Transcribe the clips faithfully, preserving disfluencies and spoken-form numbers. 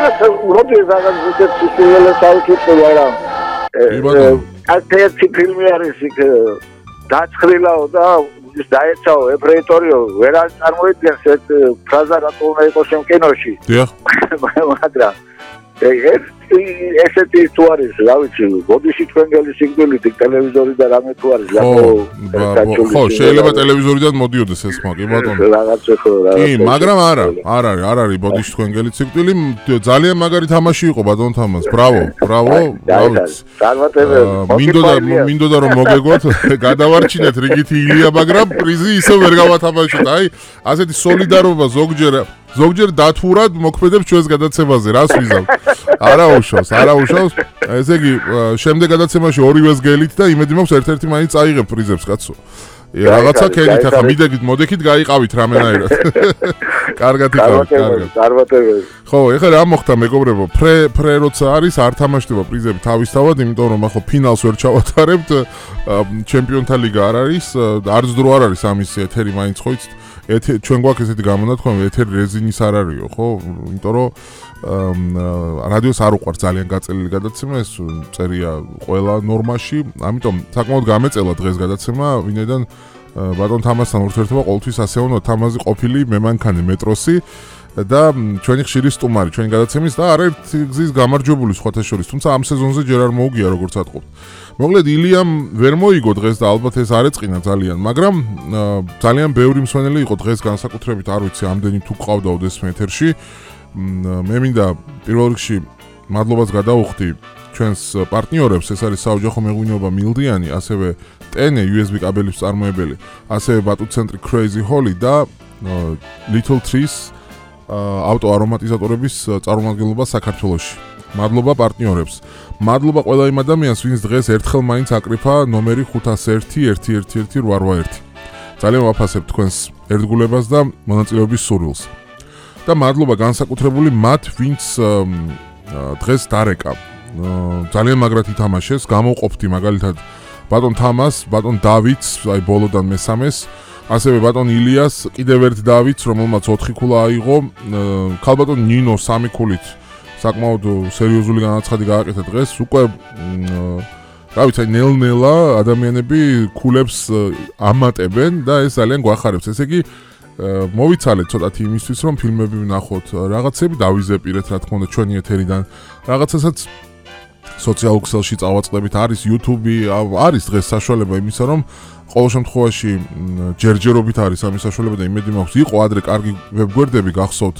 მოდი რაღაც ზუსტად სულელს ავჭირდება რა. ეს ფილმი არის იქ დაწყრილაო და დაეცაო ეფრეიტორიო ვერ წარმოიდგენს ეს ფრაზა რატო უნდა იყოს ამ კინოში. დიახ. მაგრამ ეს ესეთი თუ არის, რა ვიცი, ბოდიში თქვენ გელისიგდებით ტელევიზორი და რამე თუ არის, ხო, ხო, შეიძლება ტელევიზორიდან მოდიოდეს ეს ხმა, კი ბატონო. რაღაცა ხო, რა. კი, მაგრამ არა, არ არის, არ არის ბოდიში თქვენ გელისიგდილი, ძალიან მაგარი თამაში იყო ბატონ თამას. ბრავო, ბრავო, რა ვიცი. წარმატებები. მინდოდა მინდოდა რომ მოგეგოთ, გადავარჩინეთ რიგითი ილია, მაგრამ პრიზი ისე ვერ გავათამაშოთ. აი, ასეთი სოლიდარობა ზოგჯერ ზოგჯერ დათურად მოქმედებს ჩვენს გადაცემაზე, რას ვიზავ? არა უშავს, არა უშავს. ესე იგი, შემდეგ გადაცემაში ორივეს გელით და იმედი მაქვს ერთ-ერთი მაინც წაიღებ პრიზებს, კაცო. რაღაცა ქენით ახლა მიდეგით, მოდექით გაიყავით რამენაირად. კარგად იყავით, კარგად. წარმატებები. ხო, ეხლა რა მოხდა მეგობრებო? ფრე ფრე როცა არის, არ თამაშდება პრიზები თავისთავად, იმიტომ რომ ახლა ფინალს ვერ ჩავატარებთ. ჩემპიონთა ლიგა არ არის, არც დრო არ არის ამის ეთერი მაინც ხო იცით? ეთერი ჩვენ გვაქვს ესეთი გამონათქვამი, ეთერი რეზინის არ არისო, ხო? იმიტომ რომ რადიოს არ უყვარს ძალიან გაწელილი გადაცემა, ეს წერია ყველა ნორმაში, ამიტომ საკმაოდ გამეწელა დღეს გადაცემა, ვინაიდან ბატონ თამასთან ურთიერთობა ყოველთვის ასე უნდა თამაზი ყოფილი მემანქანე მეტროსი და ჩვენი ხშირი სტუმარი, ჩვენი გადაცემის და არაერთი გზის გამარჯვებული სხვათა შორის, თუმცა ამ სეზონზე ჯერ არ მოუგია როგორც ატყობთ. მოკლედ ილიამ ვერ მოიგო დღეს და ალბათ ეს არ ეწყინა ძალიან, მაგრამ ძალიან ბევრი მსვენელი იყო დღეს განსაკუთრებით, არ ვიცი, ამდენი თუ ყავდა ოდესმე ეთერში. მე მინდა პირველ რიგში მადლობას გადავუხდი ჩვენს პარტნიორებს, ეს არის საოჯახო მეღვინეობა მილდიანი, ასევე ტენე იუ ეს ბი კაბელის წარმოებელი, ასევე ბატუცენტრი Crazy Holly და Little Trees ავტო არომატიზატორების წარმომადგენლობა საქართველოში. მადლობა პარტნიორებს. მადლობა ყველა იმ ადამიანს, ვინც დღეს ერთხელ მაინც აკრიფა ნომერი ხუთას ერთი ერთი ერთი ერთი რვა რვა ერთი. ძალიან ვაფასებ თქვენს ერთგულებას და მონაწილეობის სურვილს. და მადლობა განსაკუთრებული მათ, ვინც დღეს დარეკა. ძალიან მაგრად ითამაშეს, გამოვყოფდი მაგალითად ბატონ თამას, ბატონ დავიდს, აი ბოლოდან მესამეს, ასევე ბატონ ილიას, კიდევ ერთ დავიდს, რომელმაც ოთხი ქულა აიღო, ქალბატონ ნინო სამი ქულით საკმაოდ სერიოზული განაცხადი გააკეთა დღეს, უკვე რა ვიცი, ნელ-ნელა ადამიანები ქულებს ამატებენ და ეს ძალიან გვახარებს. ესე იგი მოვიცალეთ ცოტათი იმისთვის, რომ ფილმები ვნახოთ, რაღაცები დავიზეპირეთ, რა თქმა უნდა, ჩვენი ეთერიდან. რაღაცასაც სოციალურ ქსელში წავაწყდებით, არის YouTube-ი, არის დღეს საშუალება იმისა, რომ ყოველ შემთხვევაში ჯერჯერობით არის ამის საშუალება და იმედი მაქვს, იყო ადრე კარგი ვებგვერდები გახსოვთ,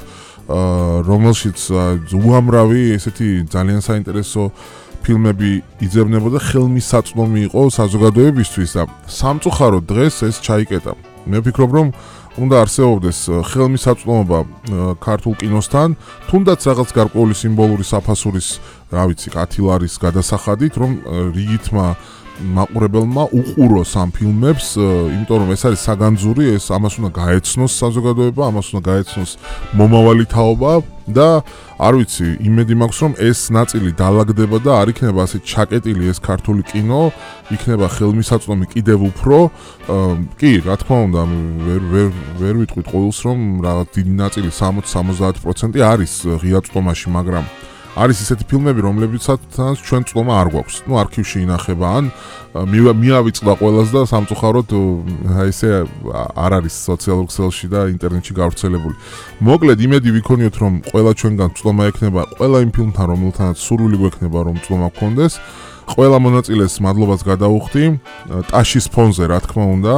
რომელშიც უამრავი ესეთი ძალიან საინტერესო ფილმები იძებნებოდა, ხელმისაწვდომი იყო საზოგადოებისთვის და სამწუხაროდ დღეს ეს ჩაიკეტა. მე ვფიქრობ, რომ უნდა არსებობდეს ხელმისაწვდომობა ქართულ კინოსთან, თუნდაც რაღაც გარკვეული სიმბოლური საფასურის, რა ვიცი, კათილარის გადასახადით, რომ რიგითმა მაყურებელმა უყუროს ამ ფილმებს, იმიტომ რომ ეს არის საგანძური, ეს ამას უნდა გაეცნოს საზოგადოება, ამას უნდა გაეცნოს მომავალი თაობა და არ ვიცი, იმედი მაქვს, რომ ეს ნაწილი დაალაგდება და არ იქნება ასე ჩაკეტილი ეს ქართული კინო, იქნება ხელმისაწვდომი კიდევ უფრო. კი, რა თქმა უნდა, ვერ ვერ ვერ ვიტყვით ყოველს, რომ რაღაც დიდი ნაწილი სამოცი სამოცდაათი პროცენტი არის ღია წვდომაში, მაგრამ არის ისეთი ფილმები, რომლებიცაც ჩვენ წვდომა არ გვაქვს. ნუ არქივში ინახება ან მიავიწყდა ყველას და სამწუხაროდ აი ესე არ არის სოციალურ ქსელში და ინტერნეტში გავრცელებული. მოკლედ იმედი ვიქონიოთ, რომ ყველა ჩვენგან წვდომა ექნება, ყველა იმ ფილმთან, რომელთანაც სურვილი გვექნება, რომ წვდომა გქონდეს. ყველა მონაწილეს მადლობას გადავუხდი. ტაშის ფონზე, რა თქმა უნდა.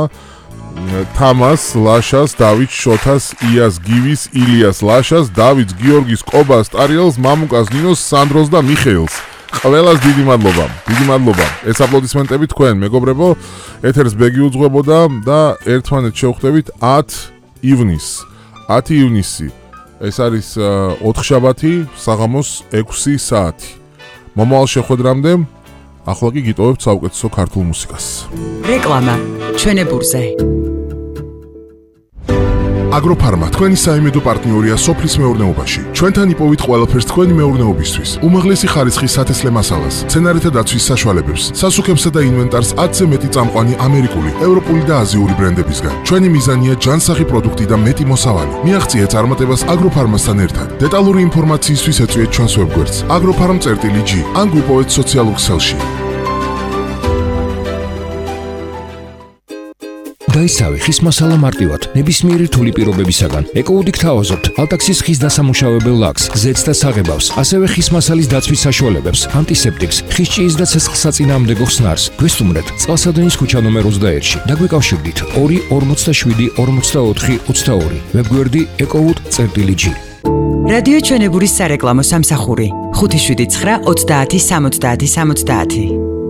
თამას, ლაშას, დავით შოთას, იას გივის, ილიას ლაშას, დავით გიორგის, კობას, ტარიელს, მამუკას, ნინოს, სანდროს და მიხეილს. ყველას დიდი მადლობა. დიდი მადლობა. ეს აპლოდისმენტები თქვენ, მეგობრებო, ეთერს ბეგი უძღვებოდა და ერთმანეთს შევხვდებით ათი ივნისს. ათი ივნისი. ეს არის ოთხშაბათი, საღამოს ექვსი საათი. მომავალ შეხვედრამდე ახლა კი გიტოვებთ საუკეთესო ქართულ მუსიკას. რეკლამა ჩვენებურზე. აგროფარმა თქვენი საიმედო პარტნიორია სოფლის მეურნეობაში. ჩვენთან იპოვით ყველაფერს თქვენი მეურნეობისთვის. უმაღლესი ხარისხის სათესლე მასალას, მცენარეთა დაცვის საშუალებებს, სასუქებსა და ინვენტარს ათზე მეტი წამყვანი ამერიკული, ევროპული და აზიური ბრენდებისგან. ჩვენი მიზანია ჯანსაღი პროდუქტი და მეტი მოსავალი. მიაღწიეთ წარმატებას აგროფარმასთან ერთად. დეტალური ინფორმაციისთვის ეწვიეთ ჩვენს ვებგვერდს agrofarm.gi ან გვიპოვეთ სოციალურ ქსელში. დაისავი ხის მასალა მარტივად, ნებისმიერი რთული პირობებისაგან. ეკოუდი გთავაზობთ ალტაქსის ხის დასამუშავებელ ლაქს, ზეთს და საღებავს, ასევე ხის მასალის დაცვის საშუალებებს, ანტისეპტიკს, ხის ჭიის და ცეცხლსაწინააღმდეგო ხსნარს. გვესტუმრეთ წყალსადენის ქუჩა ნომერ ოცდაერთში და გვეკავშირდით ორი ორმოცდაშვიდი ორმოცდაოთხი ოცდაორი. ვებგვერდი ecowood.gi. რადიო ჩვენებურის სარეკლამო სამსახური ხუთი შვიდი ცხრა ოცდაათი სამოცდაათი სამოცდაათი.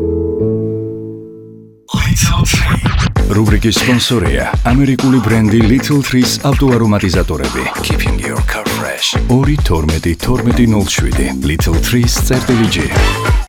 რუბრიკის სპონსორია ამერიკული ბრენდი Little Trees ავტოარომატიზატორები. Keeping your car fresh. ორი თორმეტი თორმეტი ნული შვიდი Little Trees.gi